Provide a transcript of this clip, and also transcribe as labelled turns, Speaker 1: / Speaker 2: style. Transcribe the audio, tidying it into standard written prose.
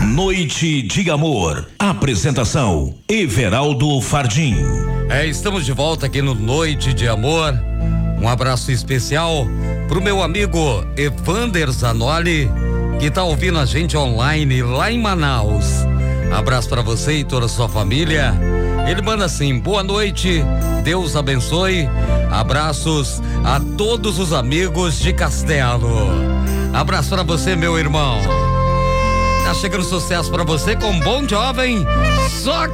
Speaker 1: Noite de Amor. Apresentação: Everaldo Fardim.
Speaker 2: Estamos de volta aqui no Noite de Amor. Um abraço especial pro meu amigo Evander Zanoli, que tá ouvindo a gente online lá em Manaus. Abraço para você e toda a sua família. Ele manda assim: boa noite, Deus abençoe. Abraços a todos os amigos de Castelo. Abraço para você, meu irmão. Tá chegando sucesso para você com Bon Jovem. Só